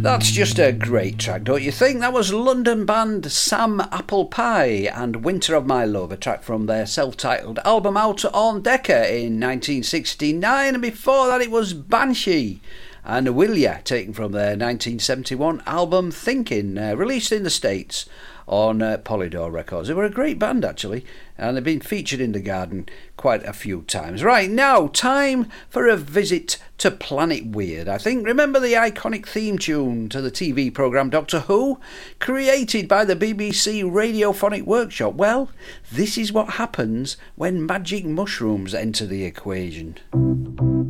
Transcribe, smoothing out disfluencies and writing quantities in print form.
That's just a great track, don't you think? That was London band Sam Apple Pie and Winter of My Love, a track from their self-titled album out on Decca in 1969, and before that it was Banshee and Will Ya, taken from their 1971 album Thinking, released in the States on Polydor Records. They were a great band actually, and they've been featured in The Garden quite a few times. Right, now time for a visit to Planet Weird, I think. Remember the iconic theme tune to the TV programme Doctor Who, created by the BBC Radiophonic Workshop? Well, this is what happens when magic mushrooms enter the equation.